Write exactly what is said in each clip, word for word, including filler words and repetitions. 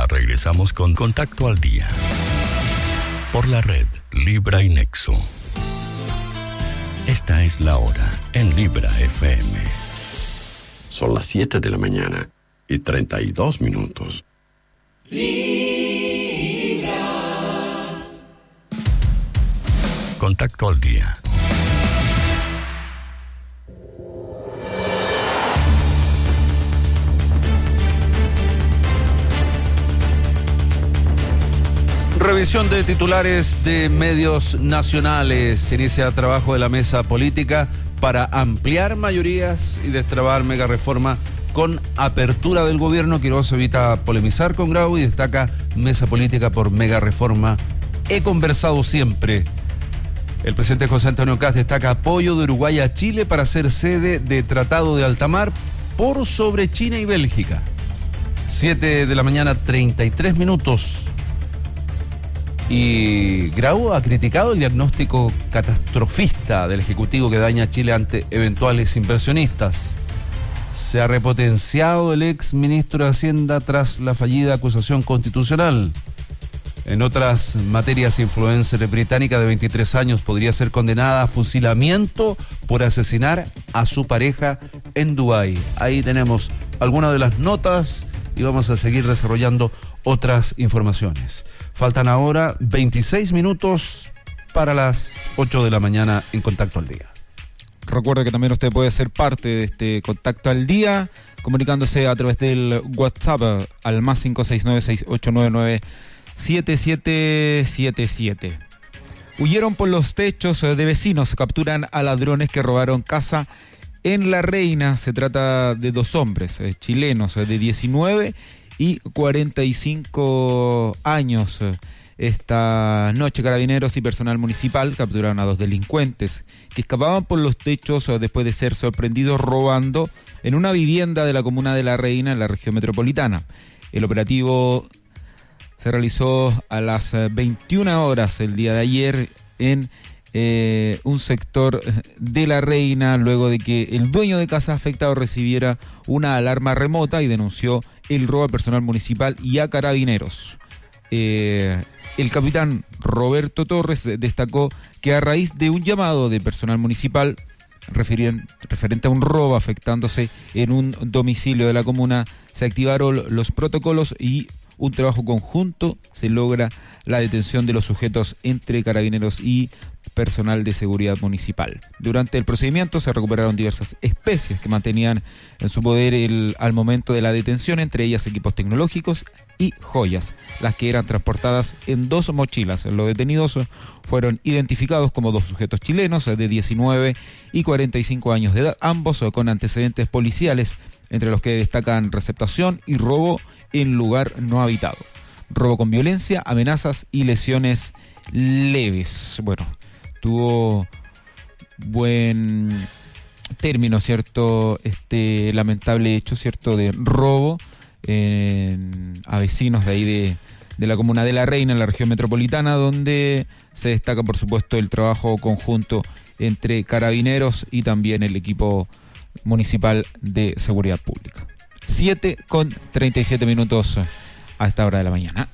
Ya regresamos con Contacto al Día. Por la red Libra y Nexo. Esta es la hora en Libra F M. Son las siete de la mañana y treinta y dos minutos. Libra. Contacto al Día. Revisión de titulares de medios nacionales. Se inicia trabajo de la mesa política para ampliar mayorías y destrabar mega reforma con apertura del gobierno. Quiroz evita polemizar con Grau y destaca mesa política por mega reforma. He conversado siempre. El presidente José Antonio Kast destaca apoyo de Uruguay a Chile para ser sede de Tratado de Alta Mar por sobre China y Bélgica. siete de la mañana, treinta y tres minutos. Y Grau ha criticado el diagnóstico catastrofista del Ejecutivo que daña a Chile ante eventuales inversionistas. Se ha repotenciado el ex ministro de Hacienda tras la fallida acusación constitucional. En otras materias, influencer británica de veintitrés años podría ser condenada a fusilamiento por asesinar a su pareja en Dubái. Ahí tenemos algunas de las notas y vamos a seguir desarrollando otras informaciones. Faltan ahora veintiséis minutos para las ocho de la mañana en Contacto al Día. Recuerde que también usted puede ser parte de este Contacto al Día, comunicándose a través del WhatsApp al más cinco seis nueve, seis ocho nueve nueve, siete siete siete siete. Huyeron por los techos de vecinos, capturan a ladrones que robaron casa en La Reina. Se trata de dos hombres eh, chilenos eh, de diecinueve y cuarenta y cinco años. Esta noche Carabineros y personal municipal capturaron a dos delincuentes que escapaban por los techos después de ser sorprendidos robando en una vivienda de la comuna de La Reina, en la región metropolitana. El operativo se realizó a las veintiuna horas el día de ayer en eh, un sector de La Reina, luego de que el dueño de casa afectado recibiera una alarma remota y denunció el robo al personal municipal y a Carabineros. Eh, el capitán Roberto Torres destacó que a raíz de un llamado de personal municipal referien, referente a un robo afectándose en un domicilio de la comuna, se activaron los protocolos y un trabajo conjunto se logra la detención de los sujetos entre Carabineros y personal de seguridad municipal. Durante el procedimiento se recuperaron diversas especies que mantenían en su poder el, al momento de la detención, entre ellas equipos tecnológicos y joyas, las que eran transportadas en dos mochilas. Los detenidos fueron identificados como dos sujetos chilenos de diecinueve y cuarenta y cinco años de edad, ambos con antecedentes policiales, entre los que destacan receptación y robo en lugar no habitado, robo con violencia, amenazas y lesiones leves. Bueno, tuvo buen término, ¿cierto?, este lamentable hecho, ¿cierto?, de robo en, a vecinos de ahí de, de la comuna de La Reina, en la región metropolitana, donde se destaca, por supuesto, el trabajo conjunto entre Carabineros y también el equipo municipal de seguridad pública. siete con treinta y siete minutos a esta hora de la mañana.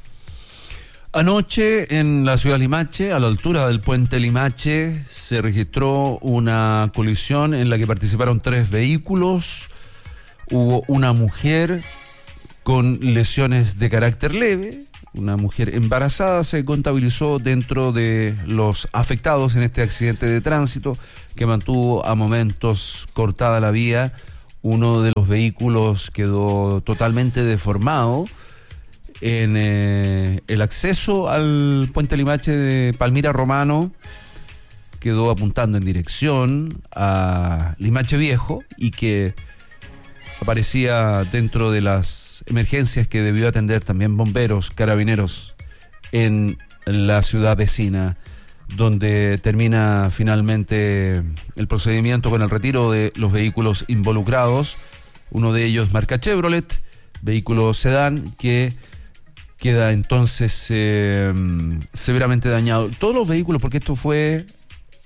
Anoche en la ciudad de Limache, a la altura del puente Limache, se registró una colisión en la que participaron tres vehículos. Hubo una mujer con lesiones de carácter leve, una mujer embarazada se contabilizó dentro de los afectados en este accidente de tránsito que mantuvo a momentos cortada la vía. Uno de los vehículos quedó totalmente deformado. En eh, el acceso al puente Limache de Palmira Romano quedó apuntando en dirección a Limache Viejo y que aparecía dentro de las emergencias que debió atender también bomberos, carabineros en la ciudad vecina, donde termina finalmente el procedimiento con el retiro de los vehículos involucrados, uno de ellos marca Chevrolet, vehículo sedán que queda entonces eh, severamente dañado. Todos los vehículos, porque esto fue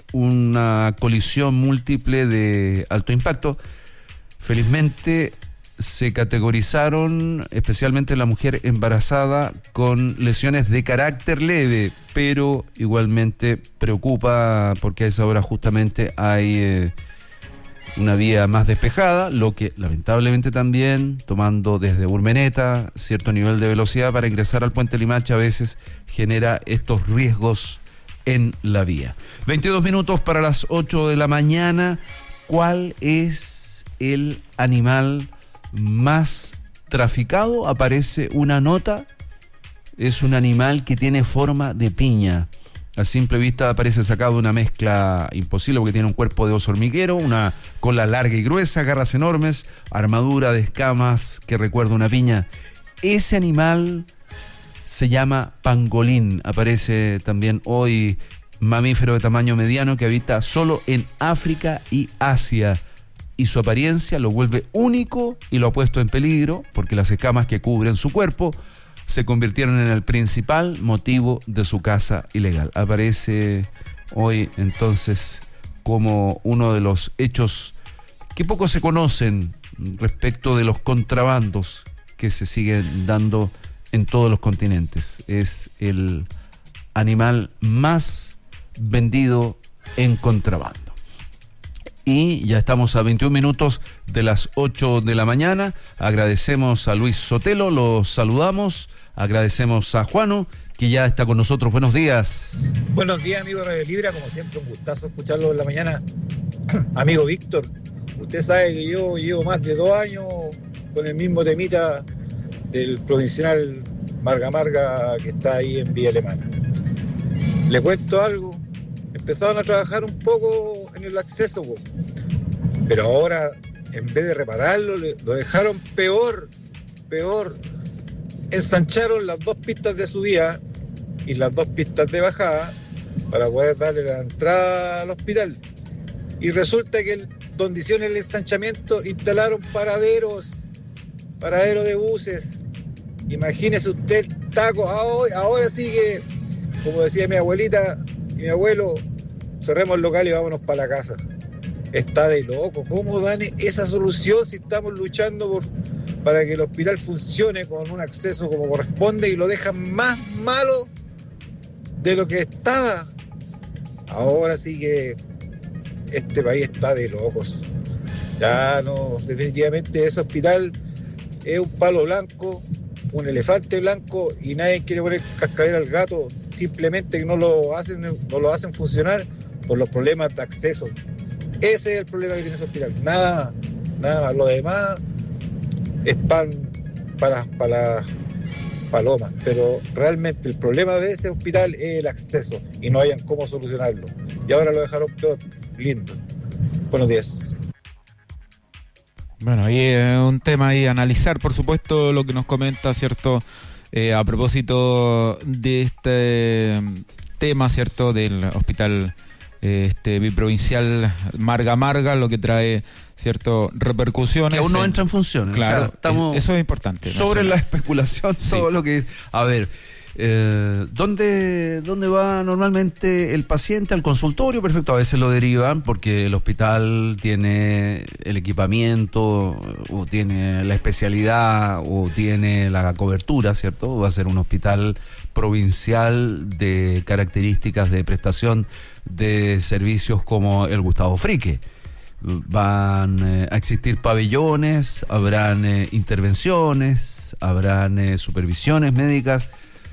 una colisión múltiple de alto impacto, felizmente se categorizaron, especialmente la mujer embarazada, con lesiones de carácter leve, pero igualmente preocupa porque a esa hora justamente hay eh, una vía más despejada, lo que lamentablemente también, tomando desde Urmeneta cierto nivel de velocidad para ingresar al puente Limache, a veces genera estos riesgos en la vía. veintidós minutos para las ocho de la mañana. ¿Cuál es el animal más traficado? Aparece una nota. Es un animal que tiene forma de piña. A simple vista parece sacado de una mezcla imposible porque tiene un cuerpo de oso hormiguero, una cola larga y gruesa, garras enormes, armadura de escamas que recuerda una piña. Ese animal se llama pangolín. Aparece también hoy, mamífero de tamaño mediano que habita solo en África y Asia. Y su apariencia lo vuelve único y lo ha puesto en peligro porque las escamas que cubren su cuerpo se convirtieron en el principal motivo de su caza ilegal. Aparece hoy entonces como uno de los hechos que poco se conocen respecto de los contrabandos que se siguen dando en todos los continentes. Es el animal más vendido en contrabando. Y ya estamos a veintiún minutos de las ocho de la mañana. Agradecemos a Luis Sotelo, los saludamos. Agradecemos a Juano, que ya está con nosotros. Buenos días. Buenos días, amigo de Radio Libra. Como siempre, un gustazo escucharlo en la mañana. Amigo Víctor, usted sabe que yo llevo más de dos años con el mismo temita del provincial Marga Marga que está ahí en Villa Alemana. Le cuento algo. Empezaron a trabajar un poco en el acceso, pero ahora, en vez de repararlo, lo dejaron peor, peor. Ensancharon las dos pistas de subida y las dos pistas de bajada para poder darle la entrada al hospital. Y resulta que el, donde hicieron el ensanchamiento instalaron paraderos, paraderos de buses. Imagínese usted el taco. Ahora, ahora sí que, como decía mi abuelita y mi abuelo, cerremos el local y vámonos para la casa. Está de loco. ¿Cómo dan esa solución si estamos luchando por para que el hospital funcione con un acceso como corresponde y lo dejan más malo de lo que estaba? Ahora sí que este país está de locos. Ya no, definitivamente ese hospital es un palo blanco, un elefante blanco y nadie quiere poner cascabel al gato, simplemente que no lo hacen, no lo hacen funcionar por los problemas de acceso. Ese es el problema que tiene ese hospital, nada más, nada más. Lo demás es pan para, para las palomas, pero realmente el problema de ese hospital es el acceso y no hayan cómo solucionarlo. Y ahora lo dejaron peor. Lindo. Buenos días. Bueno, ahí es un tema ahí a analizar, por supuesto, lo que nos comenta, ¿cierto? Eh, a propósito de este tema, ¿cierto? Del hospital eh, este biprovincial Marga Marga, lo que trae, ¿cierto? Repercusiones. Que aún no en, entra en funciones. Claro, o sea, estamos eso es importante. Sobre ¿no? la especulación, Sí. todo lo que... A ver, eh, ¿dónde, ¿dónde va normalmente el paciente? Al consultorio, perfecto. A veces lo derivan porque el hospital tiene el equipamiento, o tiene la especialidad, o tiene la cobertura, ¿cierto? Va a ser un hospital provincial de características de prestación de servicios como el Gustavo Frique. Van eh, a existir pabellones, habrán eh, intervenciones, habrán eh, supervisiones médicas.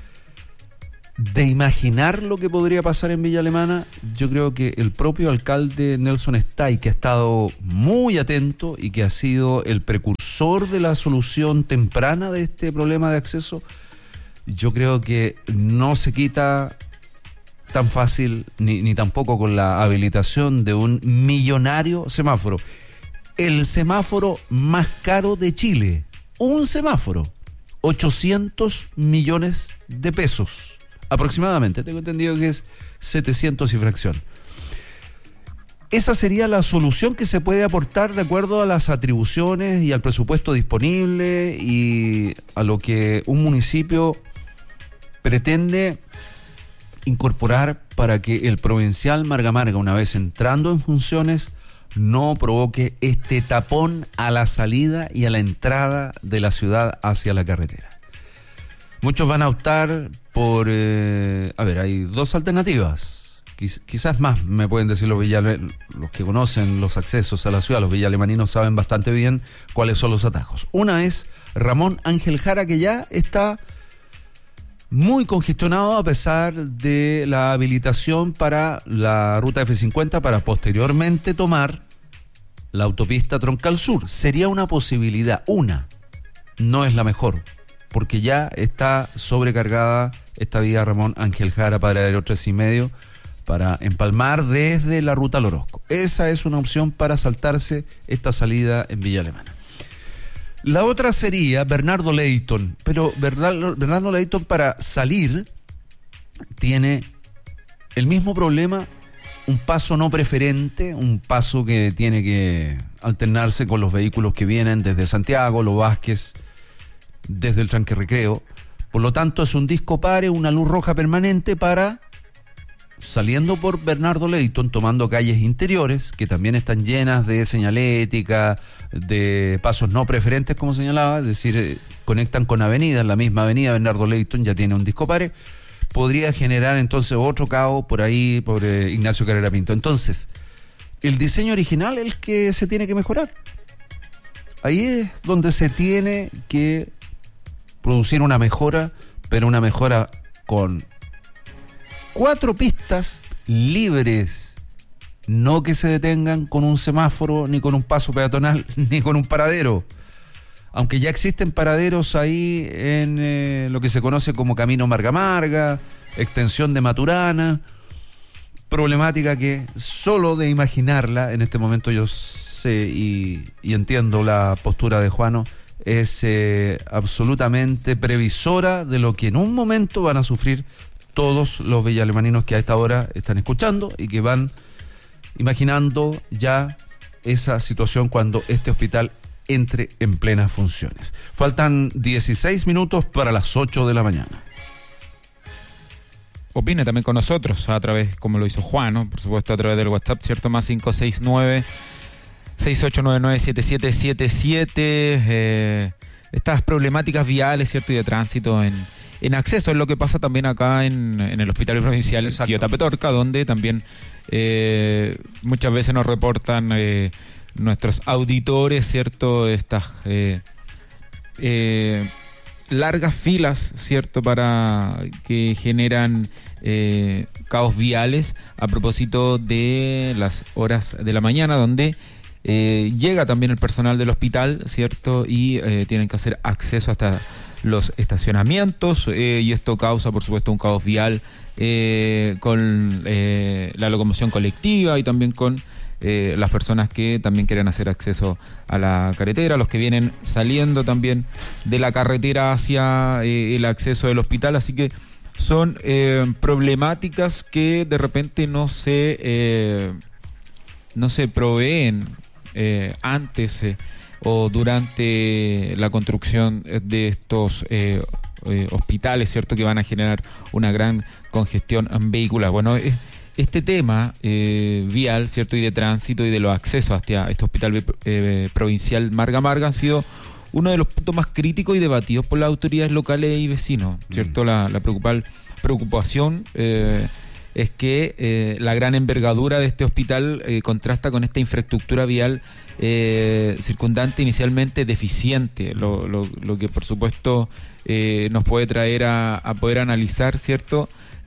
De imaginar lo que podría pasar en Villa Alemana, yo creo que el propio alcalde Nelson Stay, que ha estado muy atento y que ha sido el precursor de la solución temprana de este problema de acceso, yo creo que no se quita tan fácil ni, ni tampoco con la habilitación de un millonario semáforo. El semáforo más caro de Chile, un semáforo, ochocientos millones de pesos aproximadamente, tengo entendido que es setecientos y fracción. Esa sería la solución que se puede aportar de acuerdo a las atribuciones y al presupuesto disponible y a lo que un municipio pretende incorporar para que el provincial Marga Marga, una vez entrando en funciones, no provoque este tapón a la salida y a la entrada de la ciudad hacia la carretera. Muchos van a optar por, eh, a ver, hay dos alternativas, Quiz, quizás más me pueden decir los villale, los que conocen los accesos a la ciudad, los villalemaninos saben bastante bien cuáles son los atajos. Una es Ramón Ángel Jara, que ya está muy congestionado a pesar de la habilitación para la ruta F cincuenta para posteriormente tomar la autopista Troncal Sur. Sería una posibilidad, una, no es la mejor, porque ya está sobrecargada esta vía Ramón Ángel Jara, Paradero tres y medio, para empalmar desde la ruta Lorosco. Esa es una opción para saltarse esta salida en Villa Alemana. La otra sería Bernardo Leyton, pero Bernardo, Bernardo Leyton para salir tiene el mismo problema, un paso no preferente, un paso que tiene que alternarse con los vehículos que vienen desde Santiago, Los Vázquez, desde el Tranque Recreo. Por lo tanto, es un disco pare, una luz roja permanente para, saliendo por Bernardo Leyton, tomando calles interiores, que también están llenas de señalética, de pasos no preferentes, como señalaba, es decir, eh, conectan con avenidas, la misma avenida Bernardo Leyton ya tiene un disco pare, podría generar entonces otro caos por ahí, por eh, Ignacio Carrera Pinto. Entonces, el diseño original es el que se tiene que mejorar. Ahí es donde se tiene que producir una mejora, pero una mejora con cuatro pistas libres, no que se detengan con un semáforo, ni con un paso peatonal, ni con un paradero. Aunque ya existen paraderos ahí en eh, lo que se conoce como Camino Marga Marga, extensión de Maturana, problemática que solo de imaginarla, en este momento yo sé y, y entiendo la postura de Juano, es eh, absolutamente previsora de lo que en un momento van a sufrir todos los villalemaninos que a esta hora están escuchando y que van imaginando ya esa situación cuando este hospital entre en plenas funciones. Faltan dieciséis minutos para las ocho de la mañana. Opine también con nosotros a través, como lo hizo Juan, ¿no? Por supuesto a través del WhatsApp, ¿cierto? Más cinco seis nueve, seis ocho nueve nueve, siete siete siete siete. Eh, estas problemáticas viales, ¿cierto? Y de tránsito en, en acceso es lo que pasa también acá en, en el Hospital Provincial Quillota Petorca, donde también eh, muchas veces nos reportan eh, nuestros auditores, ¿cierto? Estas eh, eh, largas filas, ¿cierto? Para que generan eh, caos viales a propósito de las horas de la mañana, donde eh, llega también el personal del hospital, ¿cierto? Y eh, tienen que hacer acceso hasta los estacionamientos eh, y esto causa, por supuesto, un caos vial eh, con eh, la locomoción colectiva y también con Eh, las personas que también quieren hacer acceso a la carretera, los que vienen saliendo también de la carretera hacia eh, el acceso del hospital, así que son eh, problemáticas que de repente no se eh, no se proveen eh, antes eh, o durante la construcción de estos eh, eh, hospitales, ¿cierto? Que van a generar una gran congestión vehicular. Bueno, es este tema eh, vial, ¿cierto? Y de tránsito y de los accesos hacia este hospital eh, provincial Marga Marga han sido uno de los puntos más críticos y debatidos por las autoridades locales y vecinos, ¿cierto? Mm. La, la principal preocupación eh, es que eh, la gran envergadura de este hospital eh, contrasta con esta infraestructura vial eh, circundante inicialmente deficiente, lo, lo, lo que por supuesto eh, nos puede traer a, a poder analizar, ¿cierto?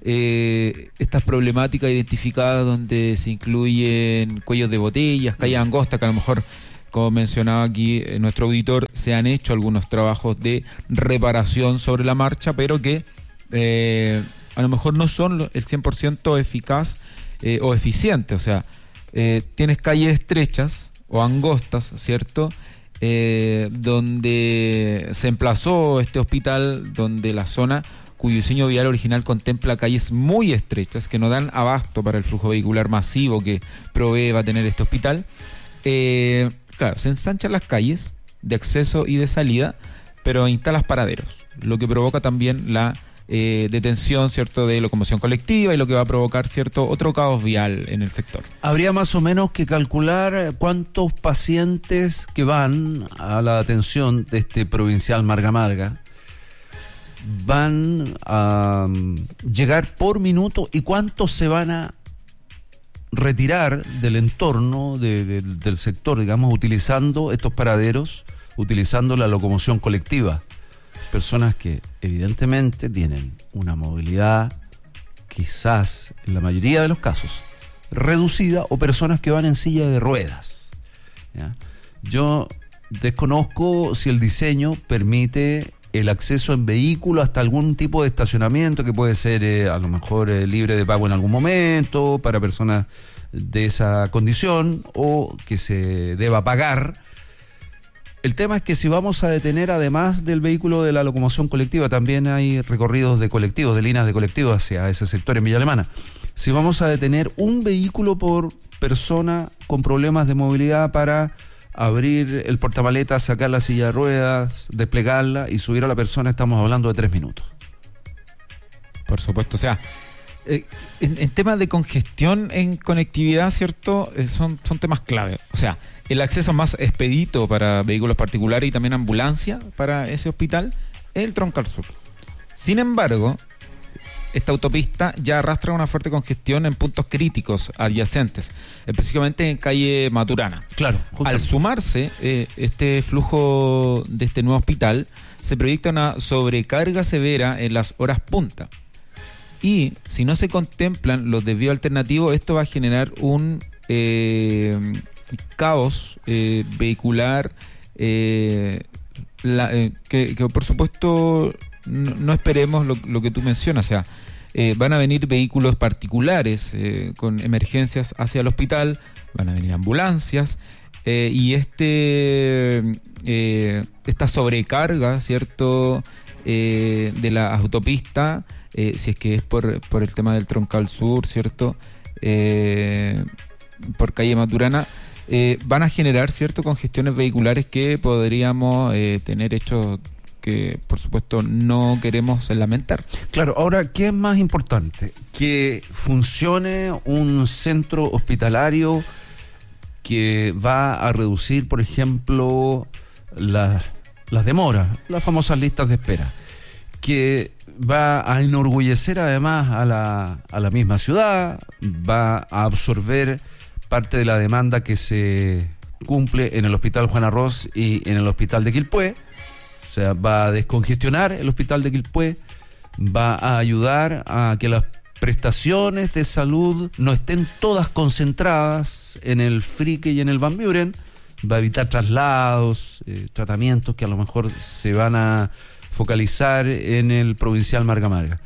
Eh, estas problemáticas identificadas donde se incluyen cuellos de botellas, calles angostas, que a lo mejor, como mencionaba aquí eh, nuestro auditor, se han hecho algunos trabajos de reparación sobre la marcha, pero que eh, a lo mejor no son el cien por ciento eficaz eh, o eficiente. O sea, eh, tienes calles estrechas o angostas, ¿cierto? Eh, donde se emplazó este hospital, donde la zona cuyo diseño vial original contempla calles muy estrechas que no dan abasto para el flujo vehicular masivo que provee va a tener este hospital. Eh, claro, se ensanchan las calles de acceso y de salida, pero instalas paraderos, lo que provoca también la eh, detención, ¿cierto?, de locomoción colectiva y lo que va a provocar, ¿cierto?, otro caos vial en el sector. Habría más o menos que calcular cuántos pacientes que van a la atención de este provincial Marga Marga van a llegar por minuto y cuántos se van a retirar del entorno de, de, del sector, digamos, utilizando estos paraderos, utilizando la locomoción colectiva. Personas que evidentemente tienen una movilidad quizás en la mayoría de los casos reducida, o personas que van en silla de ruedas, ¿ya? Yo desconozco si el diseño permite el acceso en vehículo hasta algún tipo de estacionamiento que puede ser eh, a lo mejor eh, libre de pago en algún momento para personas de esa condición, o que se deba pagar. El tema es que si vamos a detener, además del vehículo de la locomoción colectiva, también hay recorridos de colectivos, de líneas de colectivos hacia ese sector en Villa Alemana. Si vamos a detener un vehículo por persona con problemas de movilidad para abrir el portamaletas, sacar la silla de ruedas, desplegarla y subir a la persona, estamos hablando de tres minutos. Por supuesto, o sea, eh, en, en temas de congestión en conectividad, ¿cierto?, eh, son, son temas clave. O sea, el acceso más expedito para vehículos particulares y también ambulancia para ese hospital es el Troncal Sur. Sin embargo, esta autopista ya arrastra una fuerte congestión en puntos críticos adyacentes, específicamente en calle Maturana. Claro. Al sumarse eh, este flujo de este nuevo hospital, se proyecta una sobrecarga severa en las horas punta. Y si no se contemplan los desvíos alternativos, esto va a generar un eh, caos eh, vehicular eh, la, eh, que, que por supuesto no, no esperemos lo, lo que tú mencionas. O sea, eh, van a venir vehículos particulares eh, con emergencias hacia el hospital, van a venir ambulancias eh, y este eh, esta sobrecarga, ¿cierto?, eh, de la autopista, eh, si es que es por, por el tema del Troncal Sur, ¿cierto?, eh, por calle Maturana, eh, van a generar, ¿cierto?, congestiones vehiculares que podríamos eh, tener hechos que, por supuesto, no queremos lamentar. Claro, ahora, ¿qué es más importante? Que funcione un centro hospitalario que va a reducir, por ejemplo, las, las demoras, las famosas listas de espera, que va a enorgullecer además a la, a la misma ciudad, va a absorber parte de la demanda que se cumple en el Hospital Juan Arroz y en el Hospital de Quilpué. O sea, va a descongestionar el Hospital de Quilpué, va a ayudar a que las prestaciones de salud no estén todas concentradas en el Frique y en el Van Buren, va a evitar traslados, eh, tratamientos que a lo mejor se van a focalizar en el provincial Marga Marga.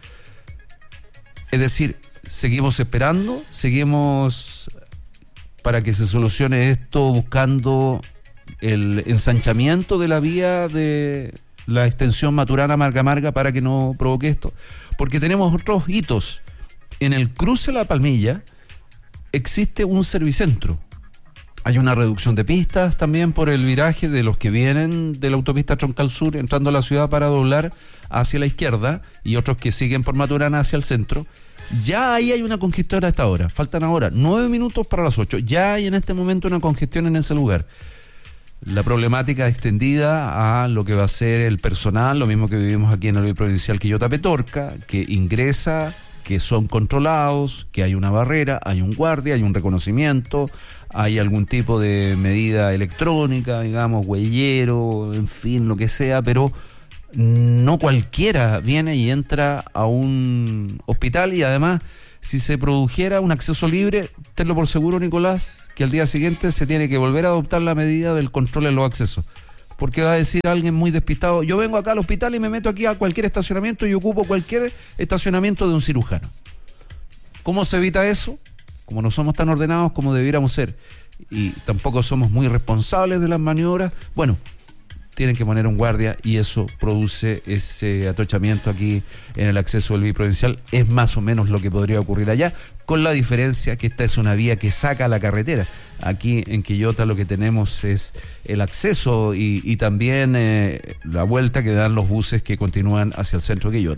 Es decir, seguimos esperando, seguimos para que se solucione esto buscando el ensanchamiento de la vía de la extensión Maturana Marga Marga para que no provoque esto, porque tenemos otros hitos. En el cruce La Palmilla existe un servicentro. Hay una reducción de pistas también por el viraje de los que vienen de la autopista Troncal Sur entrando a la ciudad para doblar hacia la izquierda, y otros que siguen por Maturana hacia el centro. Ya ahí hay una congestión a esta hora. Faltan ahora nueve minutos para las ocho. Ya hay en este momento una congestión en ese lugar. La problemática extendida a lo que va a ser el personal, lo mismo que vivimos aquí en el provincial Quillota Petorca, que ingresa, que son controlados, que hay una barrera, hay un guardia, hay un reconocimiento, hay algún tipo de medida electrónica, digamos, huellero, en fin, lo que sea, pero no cualquiera viene y entra a un hospital. Y además, si se produjera un acceso libre, tenlo por seguro, Nicolás, que al día siguiente se tiene que volver a adoptar la medida del control en los accesos. Porque va a decir alguien muy despistado: yo vengo acá al hospital y me meto aquí a cualquier estacionamiento y ocupo cualquier estacionamiento de un cirujano. ¿Cómo se evita eso? Como no somos tan ordenados como debiéramos ser, y tampoco somos muy responsables de las maniobras, bueno, tienen que poner un guardia, y eso produce ese atochamiento aquí en el acceso del biprovincial. Es más o menos lo que podría ocurrir allá, con la diferencia que esta es una vía que saca a la carretera. Aquí en Quillota lo que tenemos es el acceso y, y también eh, la vuelta que dan los buses que continúan hacia el centro de Quillota.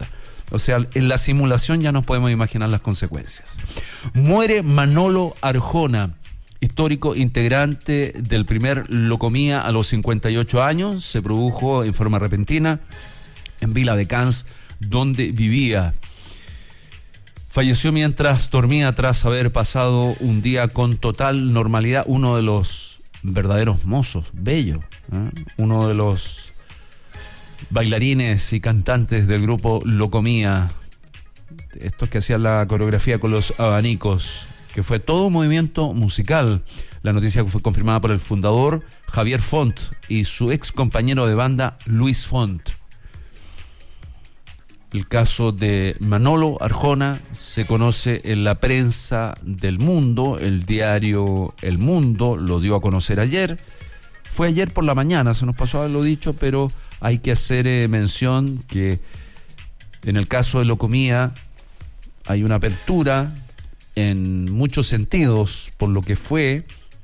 O sea, en la simulación ya nos podemos imaginar las consecuencias. Muere Manolo Arjona, histórico integrante del primer Locomía a los cincuenta y ocho años. Se produjo en forma repentina en Vila de Cans, donde vivía. Falleció mientras dormía tras haber pasado un día con total normalidad. Uno de los verdaderos mozos, bello, ¿eh? Uno de los bailarines y cantantes del grupo Locomía, estos que hacían la coreografía con los abanicos, que fue todo un movimiento musical. La noticia fue confirmada por el fundador Javier Font y su ex compañero de banda Luis Font. El caso de Manolo Arjona se conoce en la prensa del mundo. El diario El Mundo lo dio a conocer ayer. Fue ayer por la mañana, se nos pasó a haberlo dicho, pero hay que hacer eh, mención que en el caso de Locomía hay una apertura en muchos sentidos, por lo que fue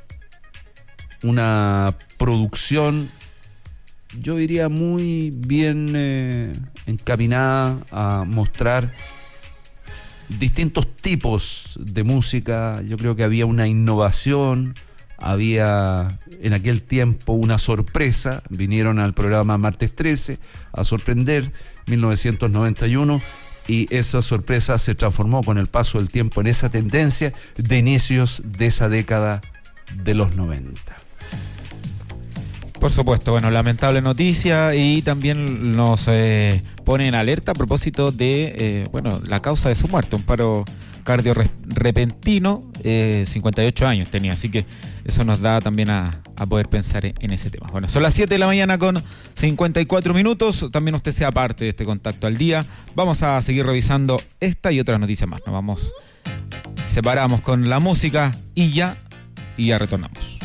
una producción, yo diría, muy bien eh, encaminada a mostrar distintos tipos de música. Yo creo que había una innovación, había en aquel tiempo una sorpresa. Vinieron al programa Martes trece a sorprender, mil novecientos noventa y uno, y esa sorpresa se transformó con el paso del tiempo en esa tendencia de inicios de esa década de los noventa. Por supuesto, bueno, lamentable noticia, y también nos eh, pone en alerta a propósito de, eh, bueno, la causa de su muerte, un paro cardio repentino, eh, cincuenta y ocho años tenía, así que eso nos da también a, a poder pensar en, en ese tema. Bueno, son las siete de la mañana con cincuenta y cuatro minutos, también usted sea parte de este Contacto al Día. Vamos a seguir revisando esta y otras noticias más, nos vamos, separamos con la música y ya, y ya retornamos.